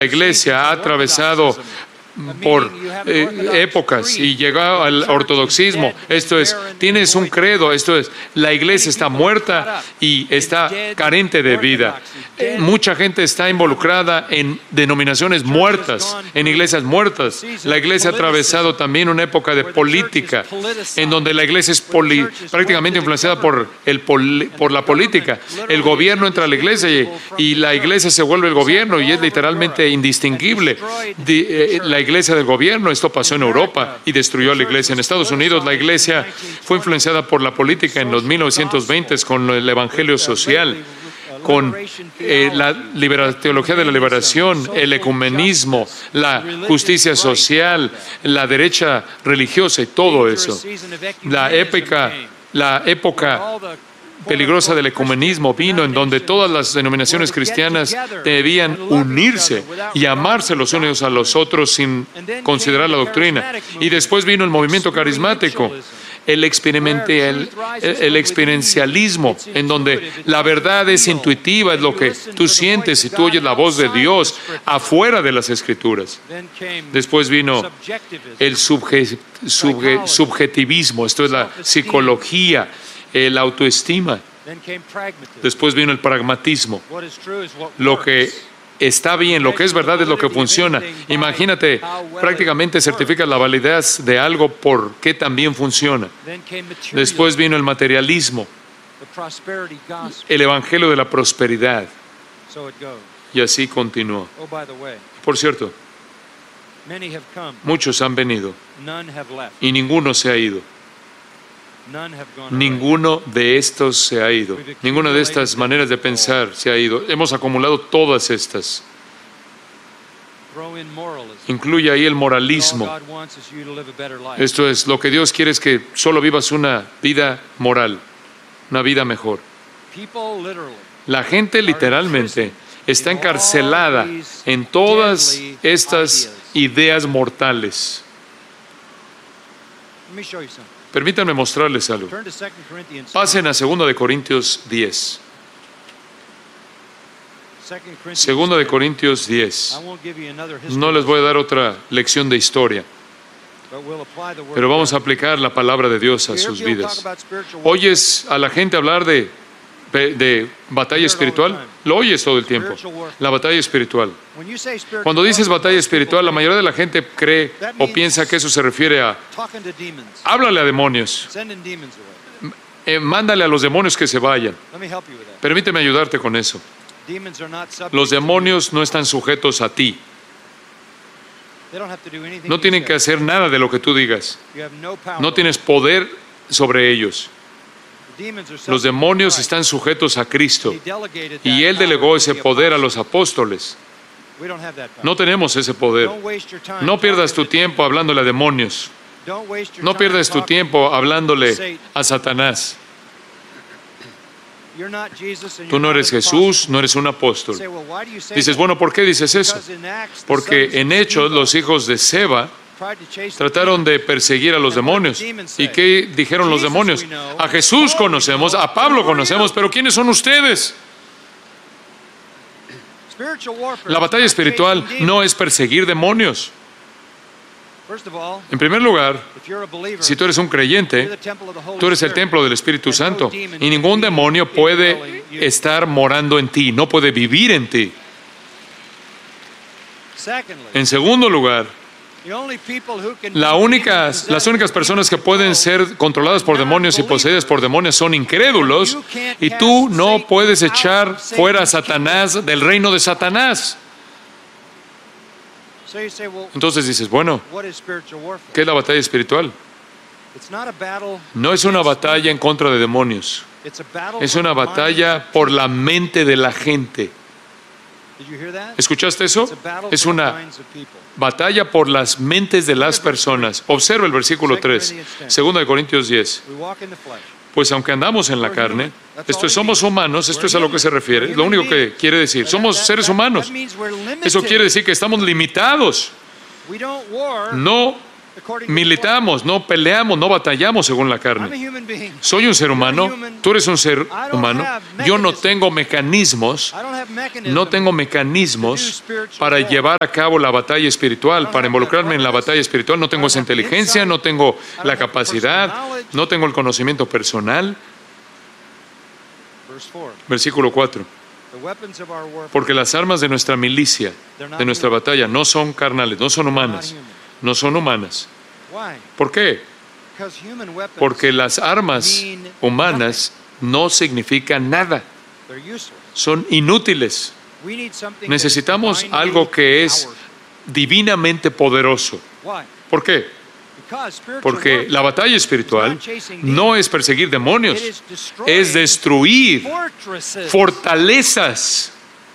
La iglesia ha atravesado por épocas y llegó al ortodoxismo. Esto es, tienes un credo, esto es, la iglesia está muerta y está carente de vida. Mucha gente está involucrada en denominaciones muertas, en iglesias muertas. La iglesia ha atravesado también una época de política, en donde la iglesia es prácticamente influenciada por la política. El gobierno entra a la iglesia y la iglesia se vuelve el gobierno y es literalmente indistinguible. La iglesia del gobierno, esto pasó en Europa y destruyó a la iglesia. En Estados Unidos la iglesia fue influenciada por la política en los 1920s con el evangelio social, con la teología de la liberación, el ecumenismo, la justicia social, la derecha religiosa y todo eso. La época peligrosa del ecumenismo vino en donde todas las denominaciones cristianas debían unirse y amarse los unos a los otros sin considerar la doctrina. Y después vino el movimiento carismático, el experiencialismo, en donde la verdad es intuitiva, es lo que tú sientes y tú oyes la voz de Dios afuera de las Escrituras. Después vino el subjetivismo, esto es la psicología, la autoestima. Después vino el pragmatismo. Lo que está bien, lo que es verdad es lo que funciona. Imagínate, prácticamente certificas la validez de algo porque también funciona. Después vino el materialismo, el evangelio de la prosperidad. Y así continuó. Por cierto, muchos han venido y ninguno se ha ido. Ninguno de estos se ha ido. Ninguna de estas maneras de pensar se ha ido. Hemos acumulado todas estas. Incluye ahí el moralismo. Esto es, lo que Dios quiere es que solo vivas una vida moral, una vida mejor. La gente literalmente está encarcelada en todas estas ideas mortales. Permítanme mostrarles algo. Pasen a 2 Corintios 10. 2 Corintios 10. No les voy a dar otra lección de historia, pero vamos a aplicar la palabra de Dios a sus vidas. ¿Oyes a la gente hablar de batalla espiritual? Lo oyes todo el tiempo. La batalla espiritual. Cuando dices batalla espiritual, la mayoría de la gente cree o piensa que eso se refiere a háblale a demonios. Mándale a los demonios que se vayan. Permíteme ayudarte con eso. Los demonios no están sujetos a ti. No tienen que hacer nada de lo que tú digas. No tienes poder sobre ellos. Los demonios están sujetos a Cristo y Él delegó ese poder a los apóstoles. No tenemos ese poder. No pierdas tu tiempo hablándole a demonios. No pierdas tu tiempo hablándole a Satanás. Tú no eres Jesús, no eres un apóstol. Dices, bueno, ¿por qué dices eso? Porque en Hechos los hijos de Seba trataron de perseguir a los demonios. ¿Y qué dijeron los demonios? A Jesús conocemos, a Pablo conocemos, pero ¿quiénes son ustedes? La batalla espiritual no es perseguir demonios. En primer lugar, si tú eres un creyente, tú eres el templo del Espíritu Santo y ningún demonio puede estar morando en ti, no puede vivir en ti. En segundo lugar, las únicas personas que pueden ser controladas por demonios y poseídas por demonios son incrédulos, y tú no puedes echar fuera a Satanás del reino de Satanás. Entonces dices, bueno, ¿qué es la batalla espiritual? No es una batalla en contra de demonios, es una batalla por la mente de la gente. ¿Escuchaste eso? Es una batalla por las mentes de las personas. Observa el versículo 3, 2 Corintios 10. Pues aunque andamos en la carne, somos humanos, esto es a lo que se refiere, lo único que quiere decir, somos seres humanos. Eso quiere decir que estamos limitados. No militamos, no peleamos, no batallamos según la carne. Soy un ser humano, tú eres un ser humano. Yo no tengo mecanismos para llevar a cabo la batalla espiritual, para involucrarme en la batalla espiritual. No tengo esa inteligencia, no tengo la capacidad, no tengo el conocimiento personal. Versículo 4. Porque las armas de nuestra milicia, de nuestra batalla, no son carnales, no son humanas. No son humanas. ¿Por qué? Porque las armas humanas no significan nada. Son inútiles. Necesitamos algo que es divinamente poderoso. ¿Por qué? Porque la batalla espiritual no es perseguir demonios, es destruir fortalezas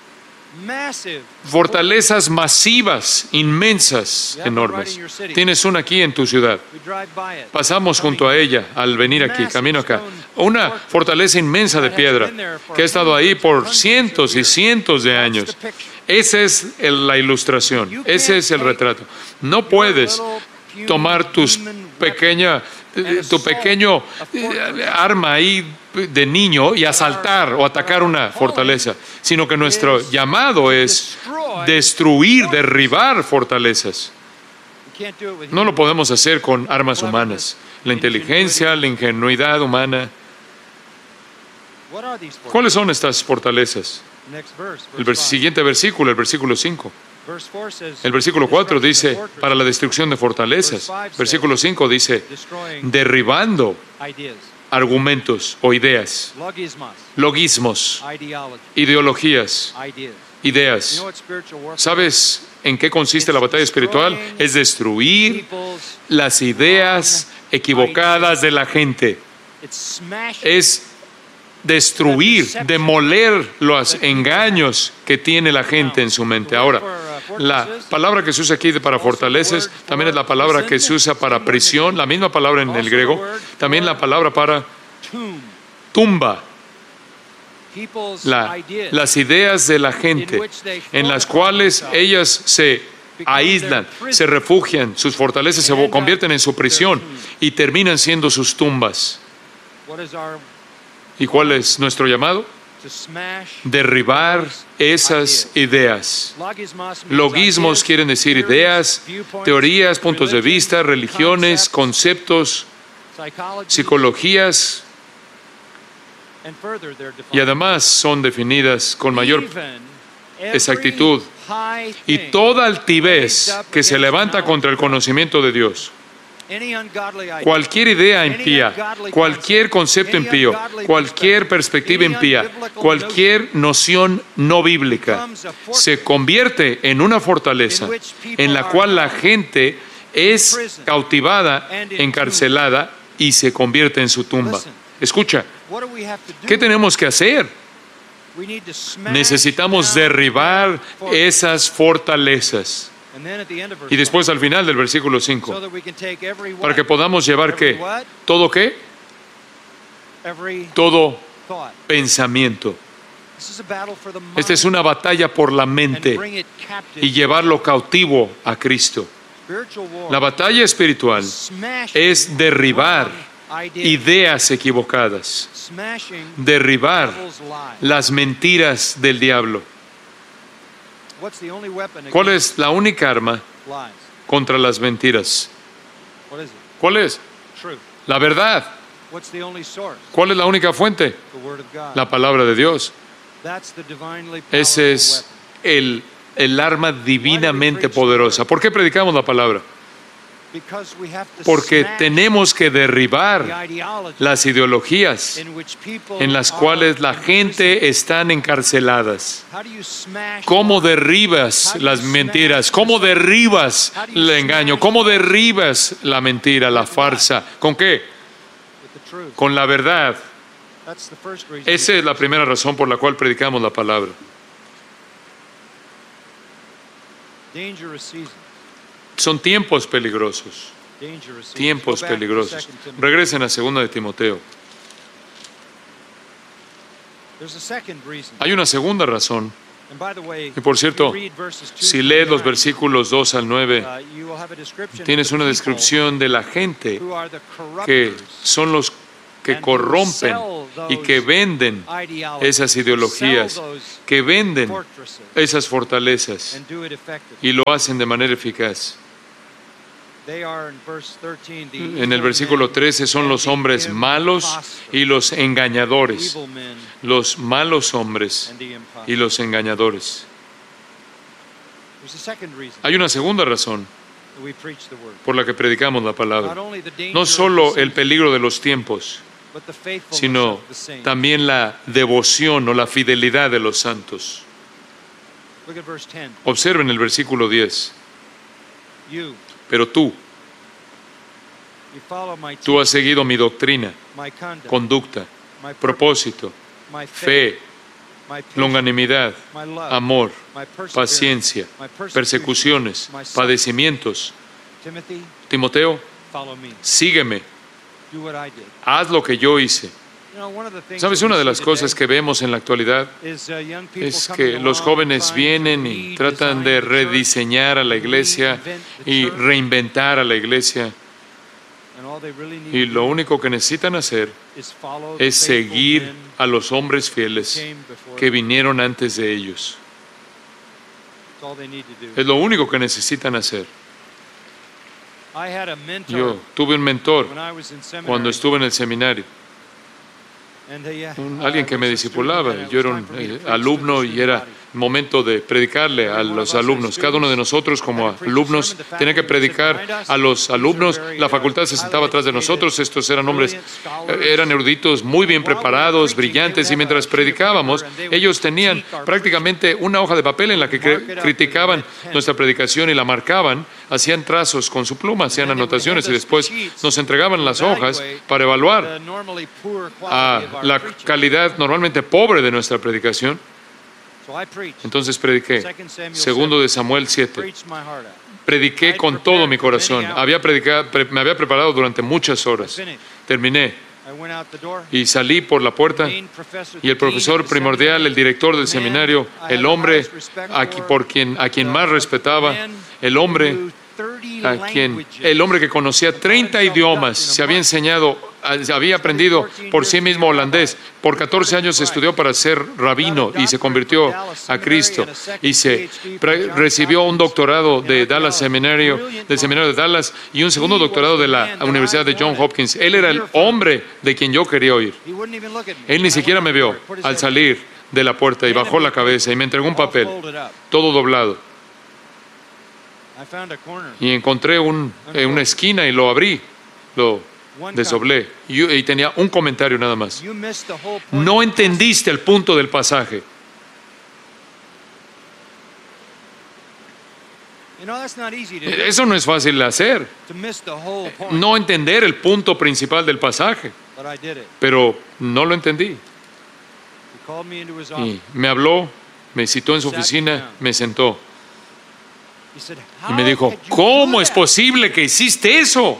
masivas, inmensas, enormes. Tienes una aquí en tu ciudad. Pasamos junto a ella al venir aquí, camino acá. Una fortaleza inmensa de piedra que ha estado ahí por cientos y cientos de años. Esa es la ilustración, ese es el retrato. No puedes tomar tu pequeño arma ahí de niño y asaltar o atacar una fortaleza, sino que nuestro llamado es destruir, derribar fortalezas. No lo podemos hacer con armas humanas. La inteligencia, la ingenuidad humana. ¿Cuáles son estas fortalezas? El siguiente versículo, el versículo 5. El versículo 4 dice, para la destrucción de fortalezas. Versículo 5 dice, derribando argumentos o ideas, logismos, ideologías, ideas. ¿Sabes en qué consiste la batalla espiritual? Es destruir las ideas equivocadas de la gente. Es destruir, demoler los engaños que tiene la gente en su mente. Ahora, la palabra que se usa aquí para fortalezas también es la palabra que se usa para prisión, la misma palabra en el griego, también la palabra para tumba. Las ideas de la gente en las cuales ellas se aíslan, se refugian, sus fortalezas se convierten en su prisión y terminan siendo sus tumbas. ¿Y cuál es nuestro llamado? Derribar esas ideas. Logismos quieren decir ideas, teorías, puntos de vista, religiones, conceptos, psicologías, y además son definidas con mayor exactitud. Y toda altivez que se levanta contra el conocimiento de Dios, cualquier idea impía, cualquier concepto impío, cualquier perspectiva impía, cualquier noción no bíblica, se convierte en una fortaleza en la cual la gente es cautivada, encarcelada y se convierte en su tumba. Escucha, ¿qué tenemos que hacer? Necesitamos derribar esas fortalezas. Y después al final del versículo 5, para que podamos llevar ¿qué? ¿Todo qué? Todo pensamiento. Esta es una batalla por la mente y llevarlo cautivo a Cristo. La batalla espiritual es derribar ideas equivocadas, derribar las mentiras del diablo. ¿Cuál es la única arma contra las mentiras? ¿Cuál es? La verdad. ¿Cuál es la única fuente? La palabra de Dios. Ese es el arma divinamente poderosa. ¿Por qué predicamos la palabra? Porque tenemos que derribar las ideologías en las cuales la gente está encarceladas. ¿Cómo derribas las mentiras? ¿Cómo derribas el engaño? ¿Cómo derribas la mentira, la farsa? ¿Con qué? Con la verdad. Esa es la primera razón por la cual predicamos la palabra. Son tiempos peligrosos. Tiempos peligrosos. Regresen a 2 de Timoteo. Hay una segunda razón. Y por cierto, si lees los versículos 2 al 9, tienes una descripción de la gente que son los que corrompen y que venden esas ideologías, que venden esas fortalezas y lo hacen de manera eficaz. En el versículo 13 son los hombres malos y los engañadores, los malos hombres y los engañadores. Hay una segunda razón por la que predicamos la palabra. No solo el peligro de los tiempos, sino también la devoción o la fidelidad de los santos. Observen el versículo 10. Pero tú has seguido mi doctrina, conducta, propósito, fe, longanimidad, amor, paciencia, persecuciones, padecimientos. Timoteo, sígueme, haz lo que yo hice. ¿Sabes? Una de las cosas que vemos en la actualidad es que los jóvenes vienen y tratan de rediseñar a la iglesia y reinventar a la iglesia. Y lo único que necesitan hacer es seguir a los hombres fieles que vinieron antes de ellos. Es lo único que necesitan hacer. Yo tuve un mentor cuando estuve en el seminario. Alguien que me discipulaba. Yo era un alumno y era momento de predicarle a los alumnos. Cada uno de nosotros como alumnos tenía que predicar a los alumnos. La facultad se sentaba atrás de nosotros. Estos eran hombres, eran eruditos muy bien preparados, brillantes, y mientras predicábamos, ellos tenían prácticamente una hoja de papel en la que criticaban nuestra predicación y la marcaban, hacían trazos con su pluma, hacían anotaciones y después nos entregaban las hojas para evaluar a la calidad normalmente pobre de nuestra predicación. Entonces prediqué. Segundo de Samuel 7. Prediqué con todo mi corazón. Me había preparado durante muchas horas. Terminé y salí por la puerta y el profesor primordial, el director del seminario, el hombre a quien más respetaba, el hombre que conocía 30 idiomas, se había aprendido por sí mismo holandés, por 14 años estudió para ser rabino y se convirtió a Cristo y recibió un doctorado de del seminario de Dallas y un segundo doctorado de la Universidad de Johns Hopkins. Él era el hombre de quien yo quería oír. Él ni siquiera me vio al salir de la puerta y bajó la cabeza y me entregó un papel, todo doblado. Y encontré una esquina y lo abrí, lo desdoblé y tenía un comentario nada más. No entendiste el punto del pasaje. Eso no es fácil de hacer, no entender el punto principal del pasaje, pero no lo entendí. Y me habló, me citó en su oficina, me sentó y me dijo, ¿cómo es posible que hiciste eso?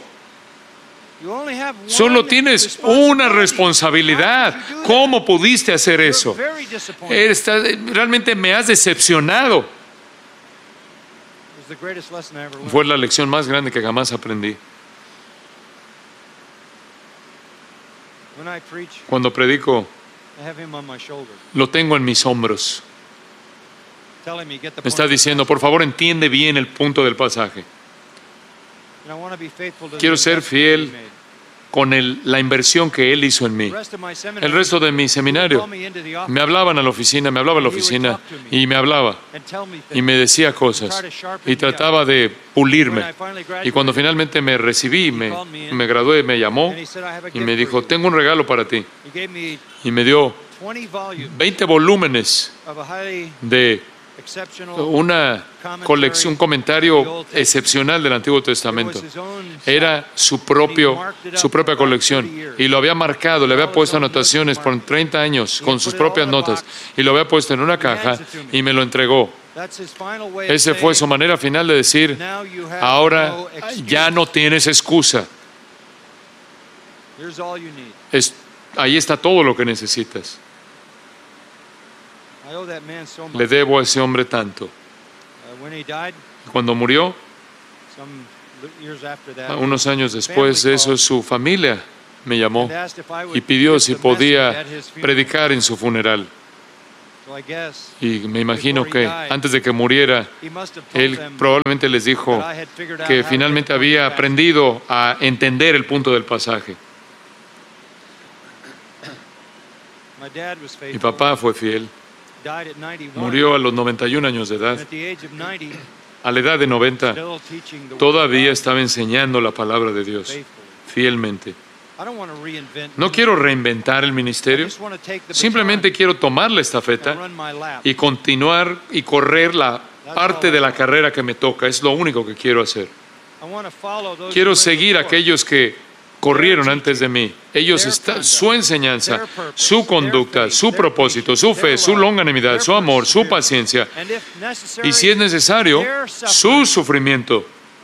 Solo tienes una responsabilidad. ¿Cómo pudiste hacer eso? Realmente me has decepcionado. Fue la lección más grande que jamás aprendí. Cuando predico, lo tengo en mis hombros. Me está diciendo, por favor, entiende bien el punto del pasaje. Quiero ser fiel con la inversión que Él hizo en mí. El resto de mi seminario me hablaban a la oficina, y me hablaba y me decía cosas y trataba de pulirme. Y cuando finalmente me recibí, me gradué, me llamó y me dijo, tengo un regalo para ti. Y me dio 20 volúmenes de una colección, un comentario excepcional del Antiguo Testamento. Era su propia colección y lo había marcado, le había puesto anotaciones por 30 años con sus propias notas y lo había puesto en una caja y me lo entregó. Esa fue su manera final de decir, ahora ya no tienes excusa. Ahí está todo lo que necesitas. Le debo a ese hombre tanto. Cuando murió, Unos años después de eso, su familia me llamó y pidió si podía predicar en su funeral. Y me imagino que antes de que muriera, él probablemente les dijo que finalmente había aprendido a entender el punto del pasaje. Mi papá fue fiel. Murió a los 91 años de edad. A la edad de 90, todavía estaba enseñando la palabra de Dios fielmente. No quiero reinventar el ministerio, simplemente quiero tomar la estafeta y continuar y correr la parte de la carrera que me toca. Es lo único que quiero hacer. Quiero seguir a aquellos que corrieron antes de mí. Su enseñanza, su conducta, su propósito, su fe, su longanimidad, su amor, su paciencia, y si es necesario, su sufrimiento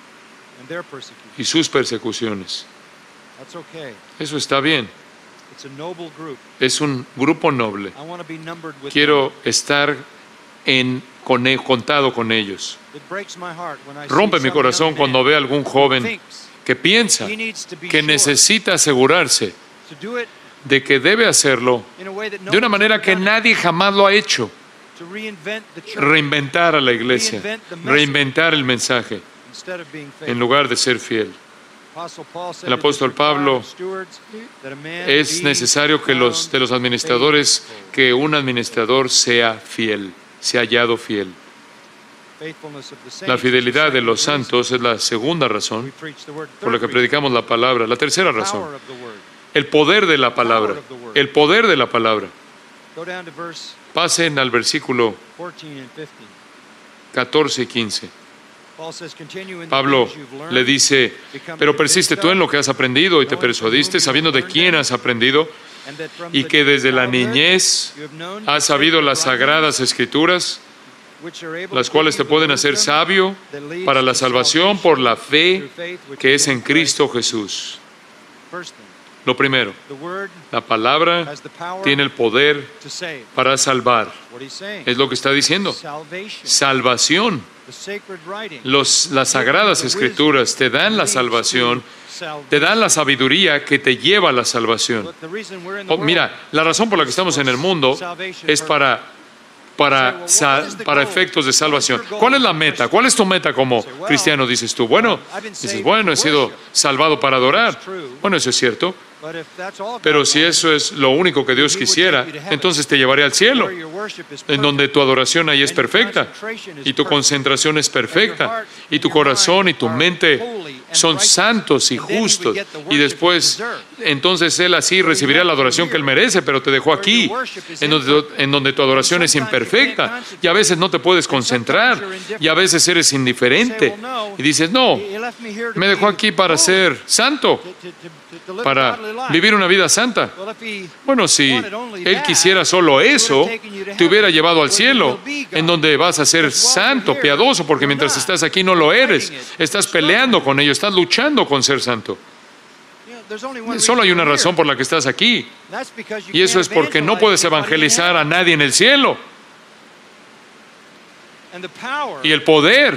y sus persecuciones. Eso está bien. Es un grupo noble. Quiero estar contado con ellos. Rompe mi corazón cuando veo a algún joven que piensa que necesita asegurarse de que debe hacerlo de una manera que nadie jamás lo ha hecho. Reinventar a la iglesia, reinventar el mensaje, en lugar de ser fiel. El apóstol Pablo, es necesario que de los administradores, que un administrador sea fiel, sea hallado fiel. La fidelidad de los santos es la segunda razón por la que predicamos la palabra. La tercera razón, el poder de la palabra. El poder de la palabra. Pasen al versículo 14 y 15. Pablo le dice, pero persiste tú en lo que has aprendido y te persuadiste, sabiendo de quién has aprendido, y que desde la niñez has sabido las sagradas escrituras, las cuales te pueden hacer sabio para la salvación por la fe que es en Cristo Jesús. Lo primero, la palabra tiene el poder para salvar. Es lo que está diciendo. Salvación. Las sagradas escrituras te dan la salvación, te dan la sabiduría que te lleva a la salvación. Mira, la razón por la que estamos en el mundo es para efectos de salvación. ¿Cuál es la meta? ¿Cuál es tu meta como cristiano? Dices tú, bueno, he sido salvado para adorar. Bueno, eso es cierto. Pero si eso es lo único que Dios quisiera, entonces te llevaré al cielo, en donde tu adoración ahí es perfecta, y tu concentración es perfecta, y tu corazón y tu mente son santos y justos, y después, entonces Él así recibirá la adoración que Él merece, pero te dejó aquí, en donde tu adoración es imperfecta, y a veces no te puedes concentrar, y a veces eres indiferente, y dices, no, me dejó aquí para ser santo, para vivir una vida santa. Bueno, si Él quisiera solo eso, te hubiera llevado al cielo, en donde vas a ser santo, piadoso, porque mientras estás aquí no lo eres. Estás peleando con ello, estás luchando con ser santo. Solo hay una razón por la que estás aquí, y eso es porque no puedes evangelizar a nadie en el cielo. Y el poder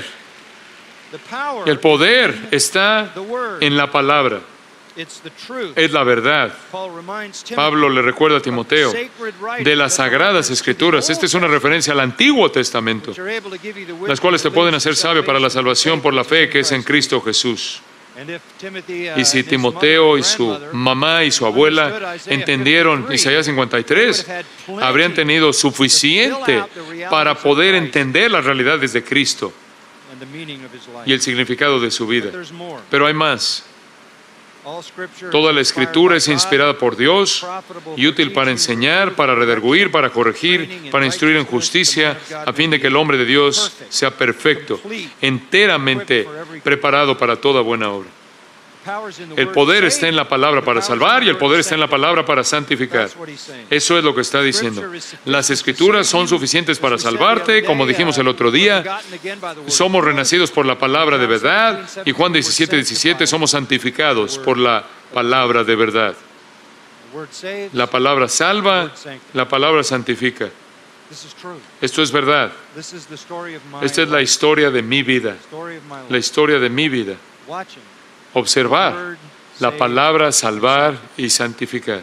está en la palabra. Es la verdad. Pablo le recuerda a Timoteo de las sagradas escrituras. Esta es una referencia al Antiguo Testamento, las cuales te pueden hacer sabio para la salvación por la fe que es en Cristo Jesús. Y si Timoteo y su mamá y su abuela entendieron Isaías 53, habrían tenido suficiente para poder entender las realidades de Cristo y el significado de su vida. Pero hay más. Toda la Escritura es inspirada por Dios y útil para enseñar, para redarguir, para corregir, para instruir en justicia, a fin de que el hombre de Dios sea perfecto, enteramente preparado para toda buena obra. El poder está en la palabra para salvar y el poder está en la palabra para santificar. Eso es lo que está diciendo. Las Escrituras son suficientes para salvarte, como dijimos el otro día. Somos renacidos por la palabra de verdad, y Juan 17:17, somos santificados por la palabra de verdad. La palabra salva, la palabra santifica. Esto es verdad. Esta es la historia de mi vida. La historia de mi vida. Observar la palabra salvar y santificar.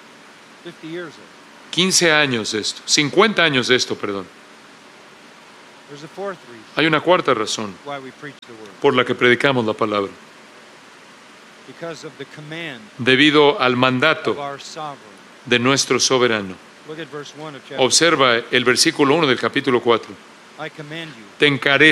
15 años de esto, 50 años de esto, perdón. Hay una cuarta razón por la que predicamos la palabra. Debido al mandato de nuestro soberano. Observa el versículo 1 del capítulo 4. Te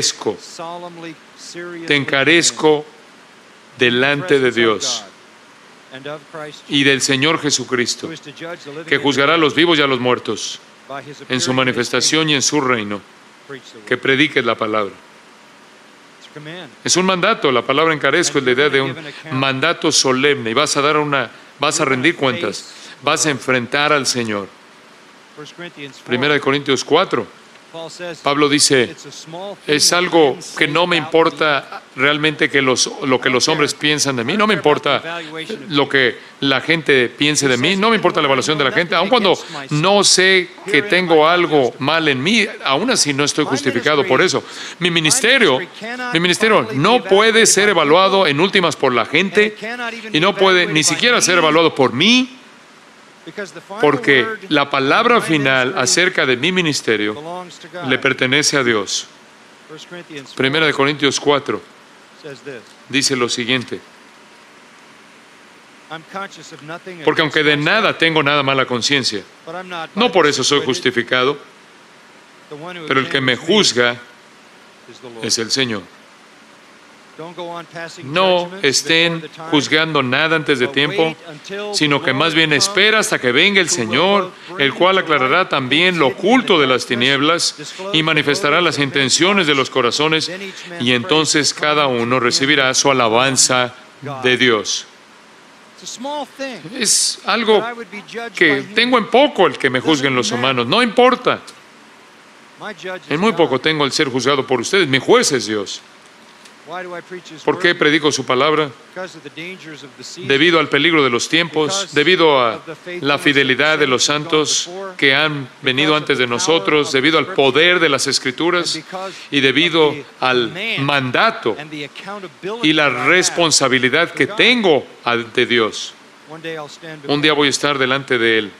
encarezco delante de Dios y del Señor Jesucristo, que juzgará a los vivos y a los muertos en su manifestación y en su reino, que prediques la palabra. Es un mandato. La palabra encarezco es la idea de un mandato solemne, y vas a rendir cuentas, vas a enfrentar al Señor. 1 Corintios 4. Pablo dice, es algo que no me importa realmente lo que los hombres piensan de mí, no me importa lo que la gente piense de mí, no me importa la evaluación de la gente, aun cuando no sé que tengo algo mal en mí, aún así no estoy justificado por eso. Mi ministerio no puede ser evaluado en últimas por la gente y no puede ni siquiera ser evaluado por mí, porque la palabra final acerca de mi ministerio le pertenece a Dios. 1 Corintios 4 dice lo siguiente: porque aunque de nada tengo nada mala conciencia, no por eso soy justificado, pero el que me juzga es el Señor. No estén juzgando nada antes de tiempo, sino que más bien espera hasta que venga el Señor, el cual aclarará también lo oculto de las tinieblas y manifestará las intenciones de los corazones, y entonces cada uno recibirá su alabanza de Dios. Es algo que tengo en poco el que me juzguen los humanos, no importa. En muy poco tengo el ser juzgado por ustedes, mi juez es Dios. ¿Por qué predico su palabra? Debido al peligro de los tiempos, debido a la fidelidad de los santos que han venido antes de nosotros, debido al poder de las Escrituras y debido al mandato y la responsabilidad que tengo ante Dios. Un día voy a estar delante de Él.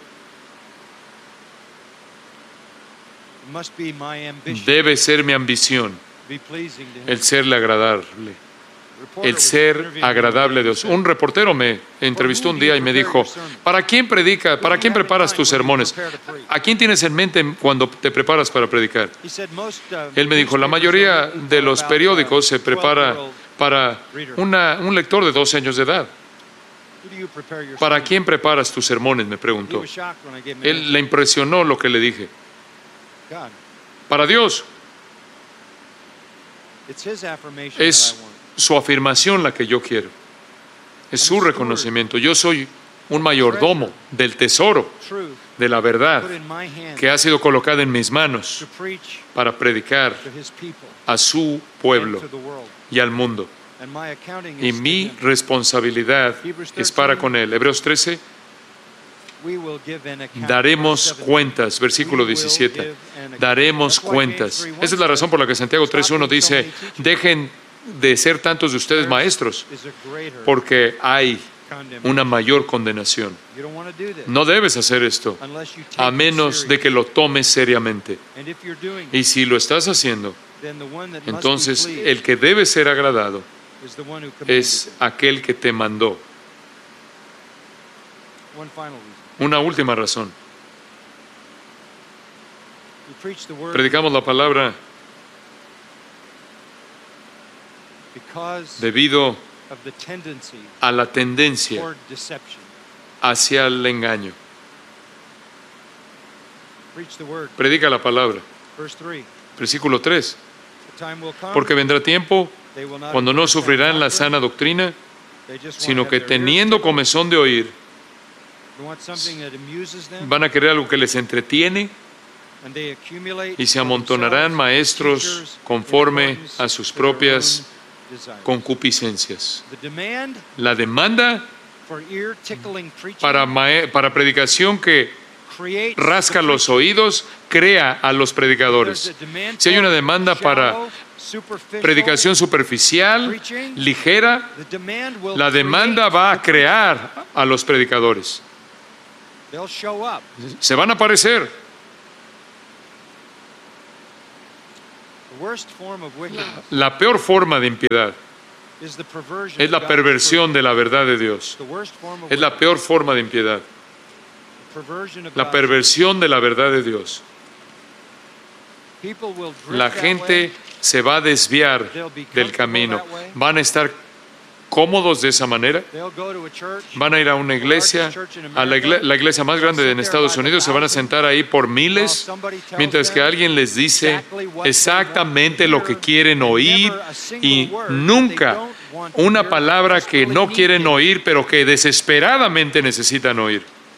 Debe ser mi ambición el serle agradable, el ser agradable a Dios. Un reportero me entrevistó un día y me dijo, ¿para quién predica? ¿Para quién preparas tus sermones? ¿A quién tienes en mente cuando te preparas para predicar? Él me dijo, la mayoría de los periódicos se prepara para un lector de 12 años de edad. ¿Para quién preparas tus sermones?, me preguntó. Él le impresionó lo que le dije. Para Dios. Es su afirmación la que yo quiero. Es su reconocimiento. Yo soy un mayordomo del tesoro de la verdad que ha sido colocada en mis manos para predicar a su pueblo y al mundo. Y mi responsabilidad es para con él. Hebreos 13. Daremos cuentas, versículo 17. Daremos cuentas. Esa es la razón por la que Santiago 3:1 dice, dejen de ser tantos de ustedes maestros, porque hay una mayor condenación. No debes hacer esto, a menos de que lo tomes seriamente. Y si lo estás haciendo, entonces el que debe ser agradado es aquel que te mandó. Una última razón. Predicamos la palabra debido a la tendencia hacia el engaño. Predica la palabra. Versículo 3. Porque vendrá tiempo cuando no sufrirán la sana doctrina, sino que teniendo comezón de oír, van a querer algo que les entretiene y se amontonarán maestros conforme a sus propias concupiscencias. La demanda para predicación que rasca los oídos, crea a los predicadores. Si hay una demanda para predicación superficial, ligera, la demanda va a crear a los predicadores. Se van a aparecer. La peor forma de impiedad es la perversión de la verdad de Dios. Es la peor forma de impiedad. La perversión de la verdad de Dios. La gente se va a desviar del camino. Van a estar cómodos de esa manera. Van a ir a una iglesia, a la iglesia más grande en Estados Unidos, se van a sentar ahí por miles, mientras que alguien les dice exactamente lo que quieren oír y nunca una palabra que no quieren oír, pero que desesperadamente necesitan oír.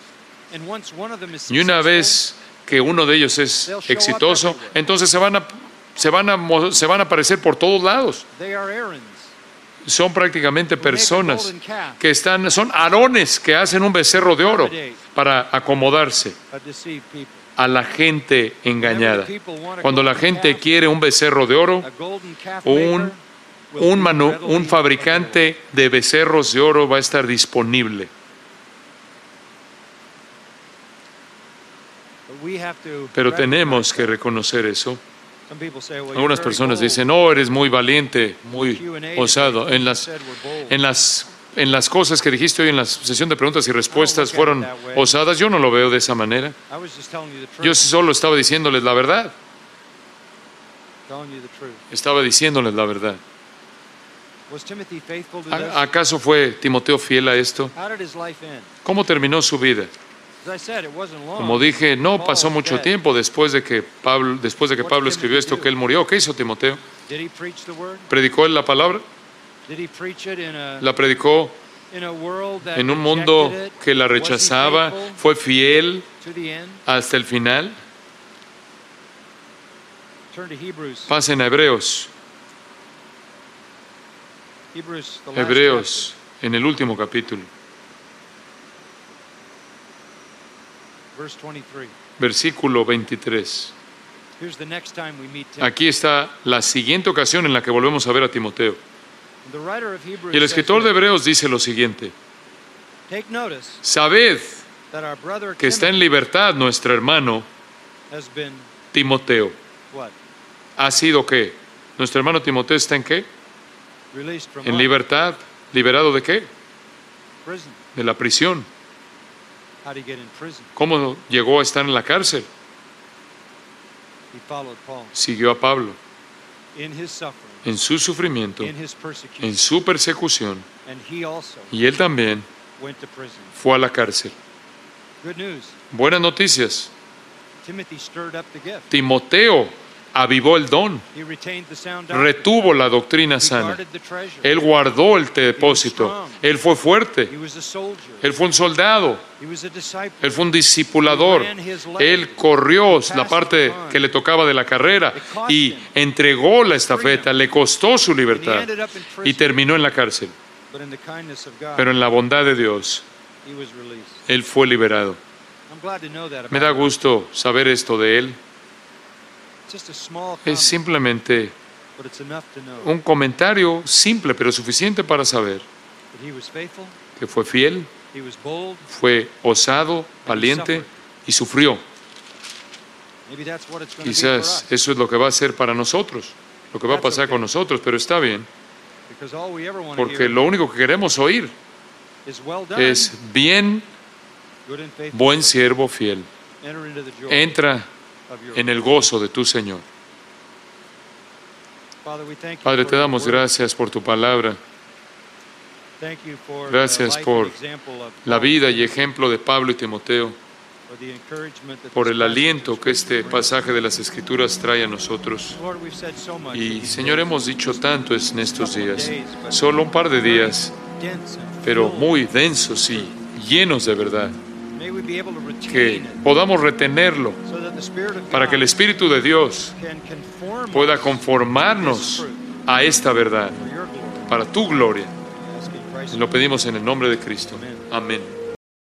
Y una vez que uno de ellos es exitoso, entonces se van a aparecer por todos lados. Son prácticamente personas que son Aarones que hacen un becerro de oro para acomodarse a la gente engañada. Cuando la gente quiere un becerro de oro, un fabricante de becerros de oro va a estar disponible. Pero tenemos que reconocer eso. Algunas personas dicen, no, eres muy valiente, muy osado. En las cosas que dijiste hoy en la sesión de preguntas y respuestas fueron osadas. Yo no lo veo de esa manera. Yo solo estaba diciéndoles la verdad. Estaba diciéndoles la verdad. ¿Acaso fue Timoteo fiel a esto? ¿Cómo terminó su vida? Como dije, no pasó mucho tiempo después de que Pablo escribió esto, que él murió. ¿Qué hizo Timoteo? ¿Predicó él la palabra? ¿La predicó en un mundo que la rechazaba? ¿Fue fiel hasta el final? Pasen a Hebreos. Hebreos, en el último capítulo. Versículo 23. Aquí está la siguiente ocasión en la que volvemos a ver a Timoteo. Y el escritor de Hebreos dice lo siguiente: sabed que está en libertad nuestro hermano Timoteo. ¿Ha sido qué? ¿Nuestro hermano Timoteo está en qué? En libertad. ¿Liberado de qué? De la prisión. ¿Cómo llegó a estar en la cárcel? Siguió a Pablo en su sufrimiento, en su persecución, y él también fue a la cárcel. Buenas noticias. Timoteo avivó el don, retuvo la doctrina sana, él guardó el depósito, él fue fuerte, él fue un soldado, él fue un discipulador, él corrió la parte que le tocaba de la carrera y entregó la estafeta, le costó su libertad y terminó en la cárcel. Pero en la bondad de Dios, él fue liberado. Me da gusto saber esto de él. Es simplemente un comentario simple, pero suficiente para saber que fue fiel, fue osado, valiente y sufrió. Quizás eso es lo que va a ser para nosotros, lo que va a pasar con nosotros, pero está bien, porque lo único que queremos oír es bien, buen siervo fiel. Entra en el gozo de tu Señor. Padre, te damos gracias por tu palabra. Gracias por la vida y ejemplo de Pablo y Timoteo, por el aliento que este pasaje de las Escrituras trae a nosotros. Y Señor, hemos dicho tanto en estos días, solo un par de días, pero muy densos y llenos de verdad, que podamos retenerlo para que el Espíritu de Dios pueda conformarnos a esta verdad para tu gloria. Lo pedimos en el nombre de Cristo. Amén.